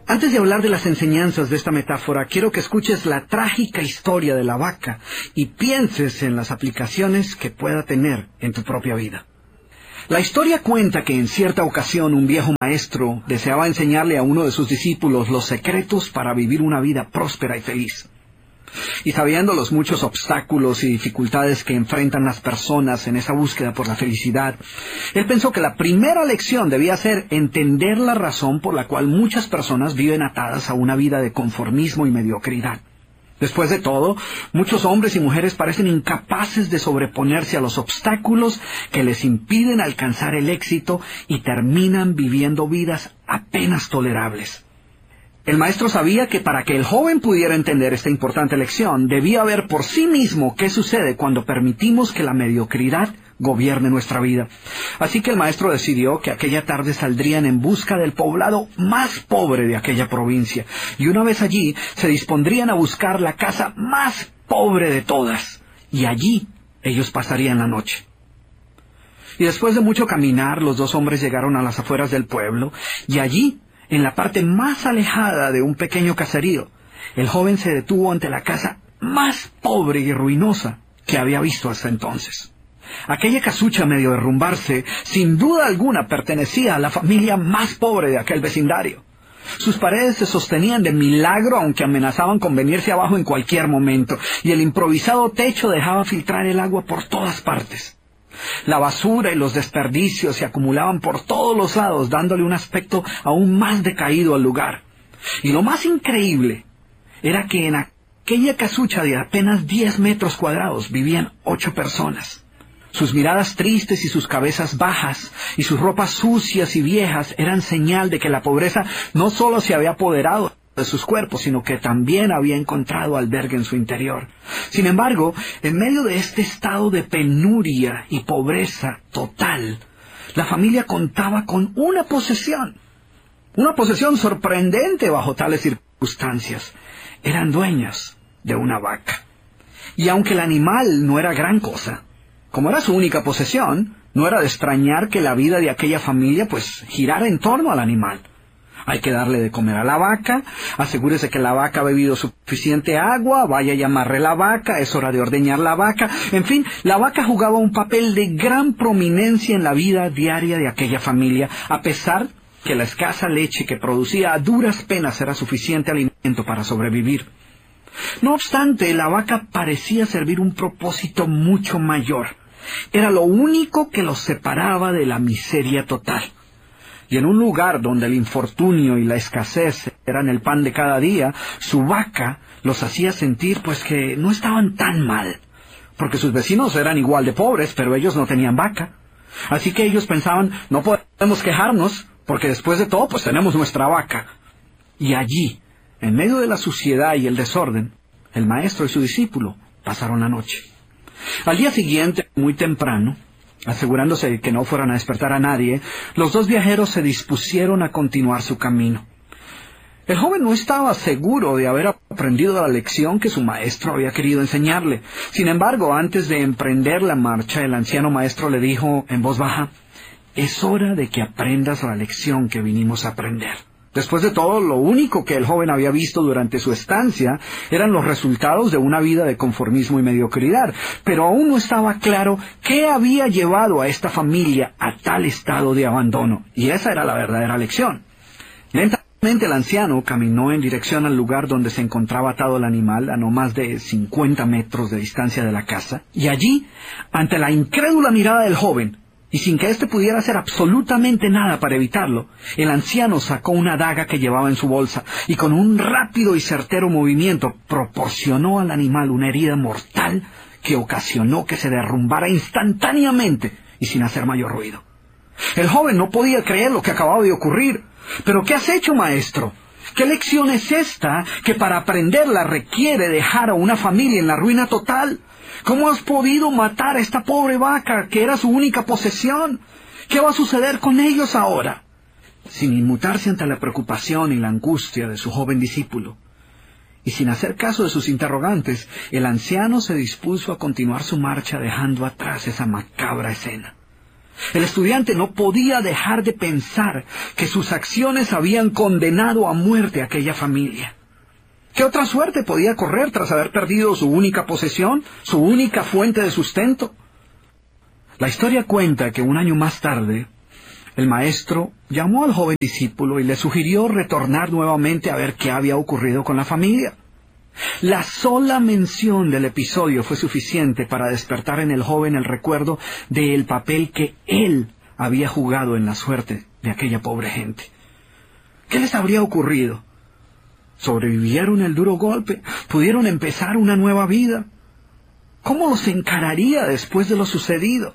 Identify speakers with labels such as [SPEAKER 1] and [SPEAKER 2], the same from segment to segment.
[SPEAKER 1] Antes de hablar de las enseñanzas de esta metáfora, quiero que escuches la trágica historia de la vaca y pienses en las aplicaciones que pueda tener en tu propia vida. La historia cuenta que en cierta ocasión un viejo maestro deseaba enseñarle a uno de sus discípulos los secretos para vivir una vida próspera y feliz. Y sabiendo los muchos obstáculos y dificultades que enfrentan las personas en esa búsqueda por la felicidad, él pensó que la primera lección debía ser entender la razón por la cual muchas personas viven atadas a una vida de conformismo y mediocridad. Después de todo, muchos hombres y mujeres parecen incapaces de sobreponerse a los obstáculos que les impiden alcanzar el éxito y terminan viviendo vidas apenas tolerables. El maestro sabía que para que el joven pudiera entender esta importante lección, debía ver por sí mismo qué sucede cuando permitimos que la mediocridad gobierne nuestra vida. Así que el maestro decidió que aquella tarde saldrían en busca del poblado más pobre de aquella provincia, y una vez allí se dispondrían a buscar la casa más pobre de todas, y allí ellos pasarían la noche. Y después de mucho caminar, los dos hombres llegaron a las afueras del pueblo, y allí, en la parte más alejada de un pequeño caserío, el joven se detuvo ante la casa más pobre y ruinosa que había visto hasta entonces. Aquella casucha medio derrumbarse, sin duda alguna pertenecía a la familia más pobre de aquel vecindario. Sus paredes se sostenían de milagro, aunque amenazaban con venirse abajo en cualquier momento, y el improvisado techo dejaba filtrar el agua por todas partes. La basura y los desperdicios se acumulaban por todos los lados, dándole un aspecto aún más decaído al lugar. Y lo más increíble era que en aquella casucha de apenas 10 metros cuadrados vivían 8 personas. Sus miradas tristes y sus cabezas bajas y sus ropas sucias y viejas eran señal de que la pobreza no solo se había apoderado de sus cuerpos, sino que también había encontrado albergue en su interior. Sin embargo, en medio de este estado de penuria y pobreza total, la familia contaba con una posesión sorprendente bajo tales circunstancias. Eran dueños de una vaca. Y aunque el animal no era gran cosa, como era su única posesión, no era de extrañar que la vida de aquella familia girara en torno al animal. Hay que darle de comer a la vaca, asegúrese que la vaca ha bebido suficiente agua, vaya y amarre la vaca, es hora de ordeñar la vaca. En fin, la vaca jugaba un papel de gran prominencia en la vida diaria de aquella familia, a pesar que la escasa leche que producía a duras penas era suficiente alimento para sobrevivir. No obstante, la vaca parecía servir un propósito mucho mayor. Era lo único que los separaba de la miseria total. Y en un lugar donde el infortunio y la escasez eran el pan de cada día, su vaca los hacía sentir que no estaban tan mal, porque sus vecinos eran igual de pobres, pero ellos no tenían vaca. Así que ellos pensaban, no podemos quejarnos, porque después de todo tenemos nuestra vaca. Y allí, en medio de la suciedad y el desorden, el maestro y su discípulo pasaron la noche. Al día siguiente, muy temprano, asegurándose de que no fueran a despertar a nadie, los dos viajeros se dispusieron a continuar su camino. El joven no estaba seguro de haber aprendido la lección que su maestro había querido enseñarle. Sin embargo, antes de emprender la marcha, el anciano maestro le dijo en voz baja, «Es hora de que aprendas la lección que vinimos a aprender». Después de todo, lo único que el joven había visto durante su estancia eran los resultados de una vida de conformismo y mediocridad, pero aún no estaba claro qué había llevado a esta familia a tal estado de abandono, y esa era la verdadera lección. Lentamente el anciano caminó en dirección al lugar donde se encontraba atado el animal, a no más de 50 metros de distancia de la casa, y allí, ante la incrédula mirada del joven, y sin que éste pudiera hacer absolutamente nada para evitarlo, el anciano sacó una daga que llevaba en su bolsa y con un rápido y certero movimiento proporcionó al animal una herida mortal que ocasionó que se derrumbara instantáneamente y sin hacer mayor ruido. El joven no podía creer lo que acababa de ocurrir. «¿Pero qué has hecho, maestro? ¿Qué lección es esta que para aprenderla requiere dejar a una familia en la ruina total? ¿Cómo has podido matar a esta pobre vaca, que era su única posesión? ¿Qué va a suceder con ellos ahora?» Sin inmutarse ante la preocupación y la angustia de su joven discípulo, y sin hacer caso de sus interrogantes, el anciano se dispuso a continuar su marcha dejando atrás esa macabra escena. El estudiante no podía dejar de pensar que sus acciones habían condenado a muerte a aquella familia. ¿Qué otra suerte podía correr tras haber perdido su única posesión, su única fuente de sustento? La historia cuenta que un año más tarde, el maestro llamó al joven discípulo y le sugirió retornar nuevamente a ver qué había ocurrido con la familia. La sola mención del episodio fue suficiente para despertar en el joven el recuerdo del papel que él había jugado en la suerte de aquella pobre gente. ¿Qué les habría ocurrido? ¿Sobrevivieron el duro golpe? ¿Pudieron empezar una nueva vida? ¿Cómo los encararía después de lo sucedido?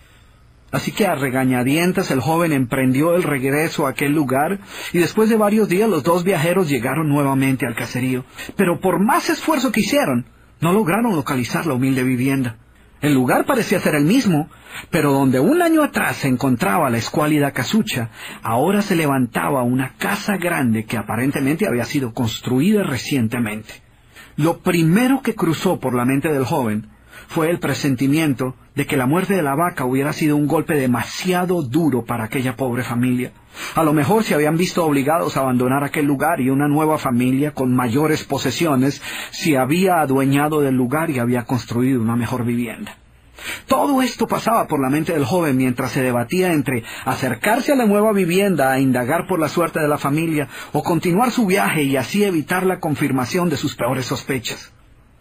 [SPEAKER 1] Así que a regañadientes el joven emprendió el regreso a aquel lugar y después de varios días los dos viajeros llegaron nuevamente al caserío. Pero por más esfuerzo que hicieron, no lograron localizar la humilde vivienda. El lugar parecía ser el mismo, pero donde un año atrás se encontraba la escuálida casucha, ahora se levantaba una casa grande que aparentemente había sido construida recientemente. Lo primero que cruzó por la mente del joven fue el presentimiento de que la muerte de la vaca hubiera sido un golpe demasiado duro para aquella pobre familia. A lo mejor se habían visto obligados a abandonar aquel lugar y una nueva familia con mayores posesiones se había adueñado del lugar y había construido una mejor vivienda. Todo esto pasaba por la mente del joven mientras se debatía entre acercarse a la nueva vivienda a indagar por la suerte de la familia o continuar su viaje y así evitar la confirmación de sus peores sospechas.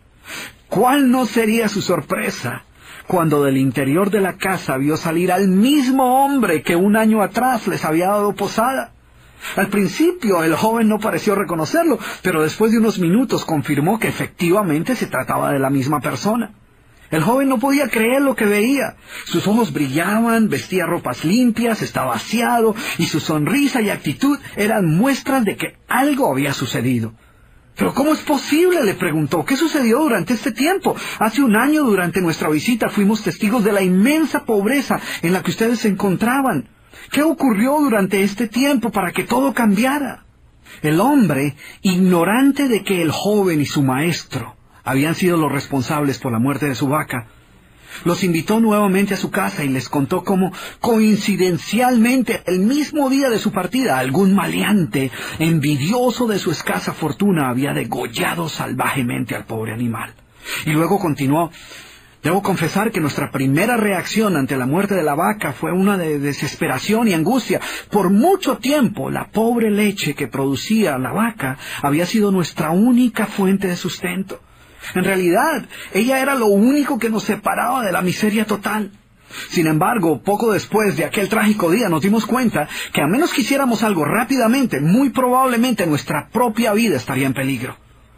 [SPEAKER 1] ¿Cuál no sería su sorpresa cuando del interior de la casa vio salir al mismo hombre que un año atrás les había dado posada? Al principio el joven no pareció reconocerlo, pero después de unos minutos confirmó que efectivamente se trataba de la misma persona. El joven no podía creer lo que veía. Sus ojos brillaban, vestía ropas limpias, estaba aseado, y su sonrisa y actitud eran muestras de que algo había sucedido. ¿Pero cómo es posible?, le preguntó. ¿Qué sucedió durante este tiempo? Hace un año, durante nuestra visita, fuimos testigos de la inmensa pobreza en la que ustedes se encontraban. ¿Qué ocurrió durante este tiempo para que todo cambiara? El hombre, ignorante de que el joven y su maestro habían sido los responsables por la muerte de su vaca, los invitó nuevamente a su casa y les contó cómo, coincidencialmente, el mismo día de su partida, algún maleante, envidioso de su escasa fortuna, había degollado salvajemente al pobre animal. Y luego continuó: debo confesar que nuestra primera reacción ante la muerte de la vaca fue una de desesperación y angustia. Por mucho tiempo, la pobre leche que producía la vaca había sido nuestra única fuente de sustento. En realidad, ella era lo único que nos separaba de la miseria total. Sin embargo, poco después de aquel trágico día nos dimos cuenta que a menos que hiciéramos algo rápidamente, muy probablemente nuestra propia vida estaría en peligro.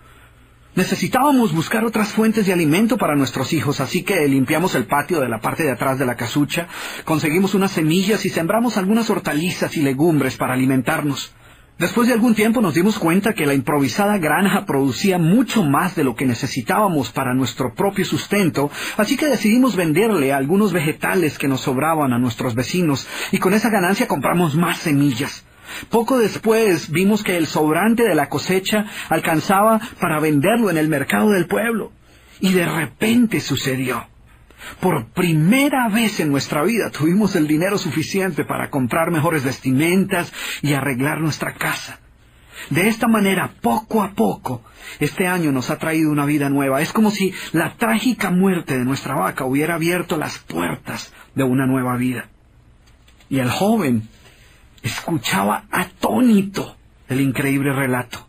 [SPEAKER 1] Necesitábamos buscar otras fuentes de alimento para nuestros hijos, así que limpiamos el patio de la parte de atrás de la casucha, conseguimos unas semillas y sembramos algunas hortalizas y legumbres para alimentarnos. Después de algún tiempo nos dimos cuenta que la improvisada granja producía mucho más de lo que necesitábamos para nuestro propio sustento, así que decidimos venderle algunos vegetales que nos sobraban a nuestros vecinos, y con esa ganancia compramos más semillas. Poco después vimos que el sobrante de la cosecha alcanzaba para venderlo en el mercado del pueblo, y de repente sucedió. Por primera vez en nuestra vida tuvimos el dinero suficiente para comprar mejores vestimentas y arreglar nuestra casa. De esta manera, poco a poco, este año nos ha traído una vida nueva. Es como si la trágica muerte de nuestra vaca hubiera abierto las puertas de una nueva vida. Y el joven escuchaba atónito el increíble relato.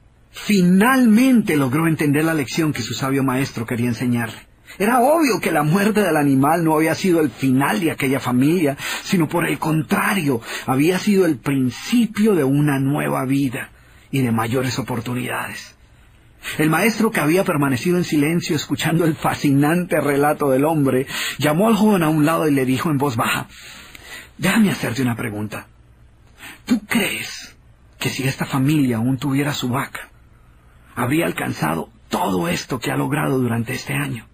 [SPEAKER 1] Finalmente logró entender la lección que su sabio maestro quería enseñarle. Era obvio que la muerte del animal no había sido el final de aquella familia, sino por el contrario, había sido el principio de una nueva vida y de mayores oportunidades. El maestro, que había permanecido en silencio escuchando el fascinante relato del hombre, llamó al joven a un lado y le dijo en voz baja: déjame hacerte una pregunta. ¿Tú crees que si esta familia aún tuviera su vaca, habría alcanzado todo esto que ha logrado durante este año?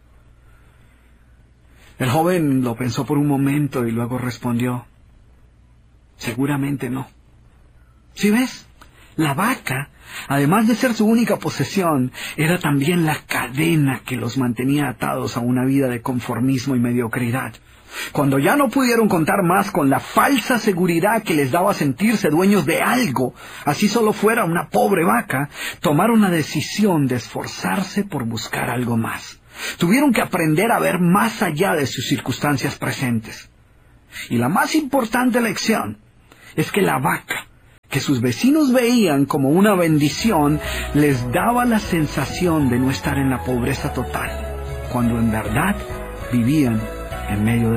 [SPEAKER 1] El joven lo pensó por un momento y luego respondió: seguramente no. ¿Sí ves? La vaca, además de ser su única posesión, era también la cadena que los mantenía atados a una vida de conformismo y mediocridad. Cuando ya no pudieron contar más con la falsa seguridad que les daba sentirse dueños de algo, así solo fuera una pobre vaca, tomaron la decisión de esforzarse por buscar algo más. Tuvieron que aprender a ver más allá de sus circunstancias presentes. Y la más importante lección es que la vaca, que sus vecinos veían como una bendición, les daba la sensación de no estar en la pobreza total, cuando en verdad vivían en medio de